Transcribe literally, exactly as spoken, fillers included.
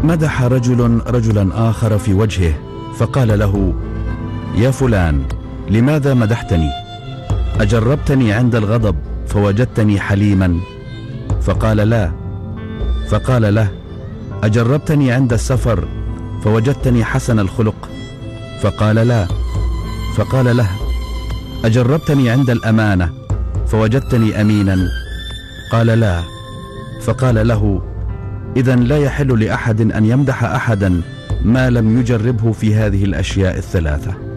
مدح رجل رجلا آخر في وجهه فقال له: يا فلان، لماذا مدحتني؟ أجربتني عند الغضب فوجدتني حليما؟ فقال: لا. فقال له: أجربتني عند السفر فوجدتني حسن الخلق؟ فقال: لا. فقال له: أجربتني عند الأمانة فوجدتني أمينا؟ قال: لا. فقال له: إذن لا يحل لأحد أن يمدح أحدا ما لم يجربه في هذه الأشياء الثلاثة.